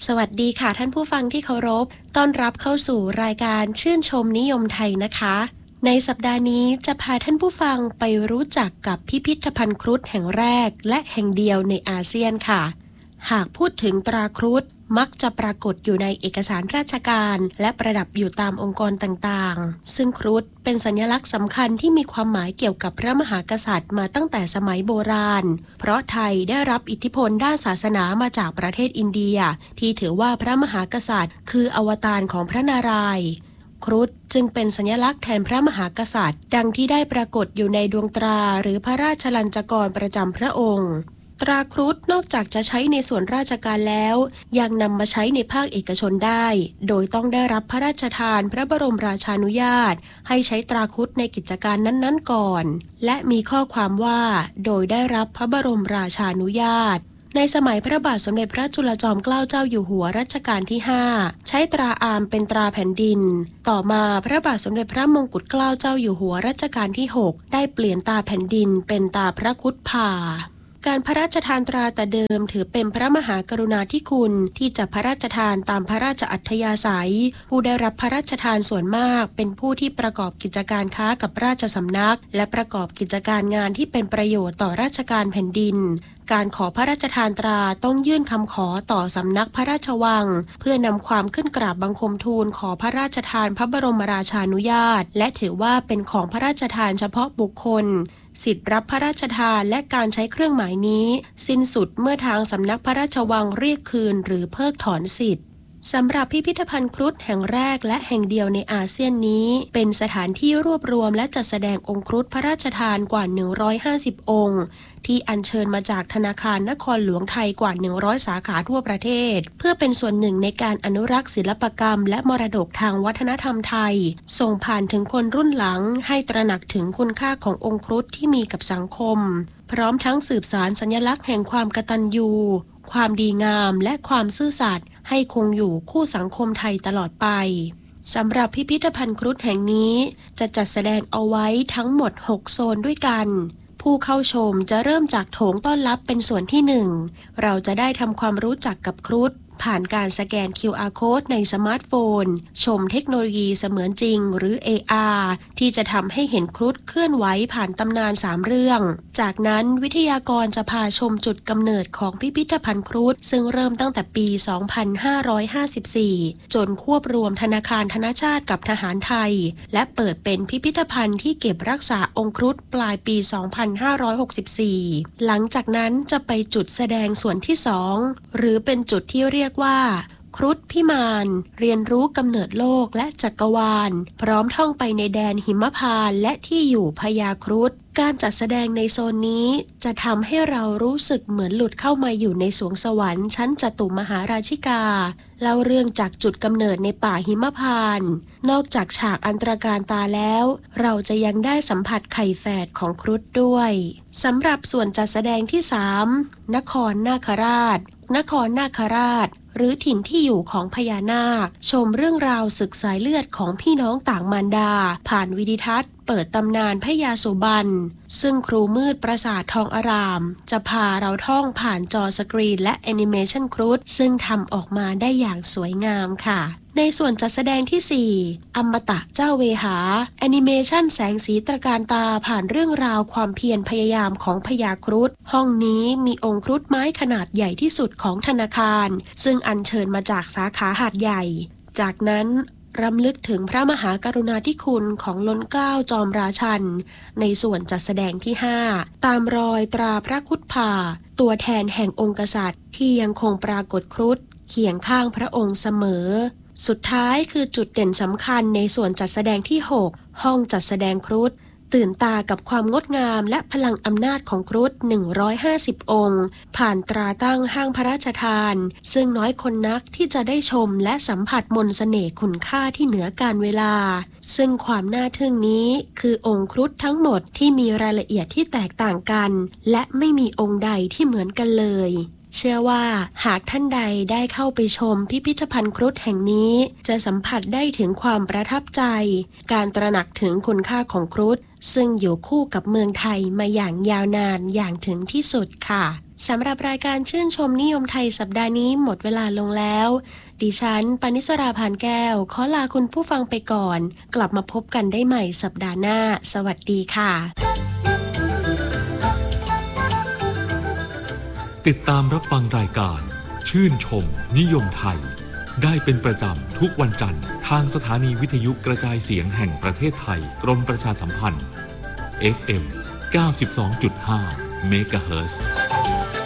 สวัสดีค่ะท่านผู้ฟังที่เคารพต้อนรับเข้าสู่รายการชื่นชมนิยมไทยนะคะในสัปดาห์นี้จะพาท่านผู้ฟังไปรู้จักกับพิพิธภัณฑ์ครุฑแห่งแรกและแห่งเดียวในอาเซียนค่ะหากพูดถึงตราครุฑมักจะปรากฏอยู่ในเอกสารราชการและประดับอยู่ตามองค์กรต่างๆซึ่งครุฑเป็นสัญลักษณ์สำคัญที่มีความหมายเกี่ยวกับพระมหากษัตริย์มาตั้งแต่สมัยโบราณเพราะไทยได้รับอิทธิพลด้านศาสนามาจากประเทศอินเดียที่ถือว่าพระมหากษัตริย์คืออวตารของพระนารายณ์ครุฑจึงเป็นสัญลักษณ์แทนพระมหากษัตริย์ดังที่ได้ปรากฏอยู่ในดวงตราหรือพระราชลัญจกรประจำพระองค์ตราครุฑนอกจากจะใช้ในส่วนราชการแล้วยังนำมาใช้ในภาคเอกชนได้โดยต้องได้รับพระราชทานพระบรมราชานุญาตให้ใช้ตราครุฑในกิจการนั้นๆก่อนและมีข้อความว่าโดยได้รับพระบรมราชานุญาตในสมัยพระบาทสมเด็จพระจุลจอมเกล้าเจ้าอยู่หัวรัชกาลที่5ใช้ตราอามเป็นตราแผ่นดินต่อมาพระบาทสมเด็จพระมงกุฎเกล้าเจ้าอยู่หัวรัชกาลที่6ได้เปลี่ยนตราแผ่นดินเป็นตราพระครุฑผ่าการพระราชทานตราแต่เดิมถือเป็นพระมหากรุณาธิคุณที่จะพระราชทานตามพระราชอัธยาศัยผู้ได้รับพระราชทานส่วนมากเป็นผู้ที่ประกอบกิจการค้ากับราชสำนักและประกอบกิจการงานที่เป็นประโยชน์ต่อราชการแผ่นดินการขอพระราชทานตราต้องยื่นคำขอต่อสำนักพระราชวังเพื่อนำความขึ้นกราบบังคมทูลขอพระราชทานพระบรมราชานุญาตและถือว่าเป็นของพระราชทานเฉพาะบุคคลสิทธิ์รับพระราชทานและการใช้เครื่องหมายนี้สิ้นสุดเมื่อทางสำนักพระราชวังเรียกคืนหรือเพิกถอนสิทธิ์สำหรับพิพิธภัณฑ์ครุฑแห่งแรกและแห่งเดียวในอาเซียนนี้เป็นสถานที่รวบรวมและจัดแสดงองค์ครุฑพระราชทานกว่า150องค์ที่อัญเชิญมาจากธนาคารนครหลวงไทยกว่า100สาขาทั่วประเทศเพื่อเป็นส่วนหนึ่งในการอนุรักษ์ศิลปกรรมและมรดกทางวัฒนธรรมไทยส่งผ่านถึงคนรุ่นหลังให้ตระหนักถึงคุณค่าขององค์ครุฑที่มีกับสังคมพร้อมทั้งสืบสานสัญลักษณ์แห่งความกตัญญูความดีงามและความซื่อสัตย์ให้คงอยู่คู่สังคมไทยตลอดไปสำหรับพิพิธภัณฑ์ครุฑแห่งนี้จะจัดแสดงเอาไว้ทั้งหมด6โซนด้วยกันผู้เข้าชมจะเริ่มจากโถงต้อนรับเป็นส่วนที่1เราจะได้ทำความรู้จักกับครุฑผ่านการสแกน QR Code ในสมาร์ทโฟนชมเทคโนโลยีเสมือนจริงหรือ AR ที่จะทำให้เห็นครุฑเคลื่อนไหวผ่านตำนาน3เรื่องจากนั้นวิทยากรจะพาชมจุดกำเนิดของพิพิธภัณฑ์ครุฑซึ่งเริ่มตั้งแต่ปี 2554 จนควบรวมธนาคารธนชาติกับทหารไทยและเปิดเป็นพิพิธภัณฑ์ที่เก็บรักษาองค์ครุฑปลายปี 2564 หลังจากนั้นจะไปจุดแสดงส่วนที่2หรือเป็นจุดที่เรียกว่าครุฑพิมานเรียนรู้กำเนิดโลกและจักรวาลพร้อมท่องไปในแดนหิมพานต์และที่อยู่พญาครุฑการจัดแสดงในโซนนี้จะทำให้เรารู้สึกเหมือนหลุดเข้ามาอยู่ในสวงสวรรค์ชั้นจตุมหาราชิกาเล่าเรื่องจากจุดกำเนิดในป่าหิมพานต์นอกจากฉากอันตรการตาแล้วเราจะยังได้สัมผัสไข่แฝดของครุฑด้วยสำหรับส่วนจัดแสดงที่3นครนาคราชนครนาคราชหรือถิ่นที่อยู่ของพญานาคชมเรื่องราวศึกสายเลือดของพี่น้องต่างมารดาผ่านวิดิทัศน์เปิดตำนานพญาสุบรรณซึ่งครูมืดปราสาททองอารามจะพาเราท่องผ่านจอสกรีนและแอนิเมชันครุฑซึ่งทำออกมาได้อย่างสวยงามค่ะในส่วนจัดแสดงที่4อมตะเจ้าเวหาแอนิเมชันแสงสีตระการตาผ่านเรื่องราวความเพียรพยายามของพญาครุฑห้องนี้มีองค์ครุฑไม้ขนาดใหญ่ที่สุดของธนาคารซึ่งอัญเชิญมาจากสาขาหาดใหญ่จากนั้นรำลึกถึงพระมหากรุณาธิคุณของล้นเกล้าจอมราชันในส่วนจัดแสดงที่5ตามรอยตราพระครุฑผ่าตัวแทนแห่งองค์กษัตริย์ที่ยังคงปรากฏครุฑเคียงข้างพระองค์เสมอสุดท้ายคือจุดเด่นสำคัญในส่วนจัดแสดงที่6ห้องจัดแสดงครุฑตื่นตากับความงดงามและพลังอำนาจของครุฑ150องค์ผ่านตราตั้งห้างพระราชทานซึ่งน้อยคนนักที่จะได้ชมและสัมผัสมนต์เสน่ห์คุณค่าที่เหนือกาลเวลาซึ่งความน่าทึ่งนี้คือองค์ครุฑทั้งหมดที่มีรายละเอียดที่แตกต่างกันและไม่มีองค์ใดที่เหมือนกันเลยเชื่อว่าหากท่านใดได้เข้าไปชมพิพิธภัณฑ์ครุฑแห่งนี้จะสัมผัสได้ถึงความประทับใจการตระหนักถึงคุณค่าของครุฑซึ่งอยู่คู่กับเมืองไทยมาอย่างยาวนานอย่างถึงที่สุดค่ะสำหรับรายการชื่นชมนิยมไทยสัปดาห์นี้หมดเวลาลงแล้วดิฉันปณิสราพานแก้วขอลาคุณผู้ฟังไปก่อนกลับมาพบกันได้ใหม่สัปดาห์หน้าสวัสดีค่ะติดตามรับฟังรายการชื่นชมนิยมไทยได้เป็นประจำทุกวันจันทร์ทางสถานีวิทยุกระจายเสียงแห่งประเทศไทยกรมประชาสัมพันธ์ FM 92.5 เมกะเฮิรตซ์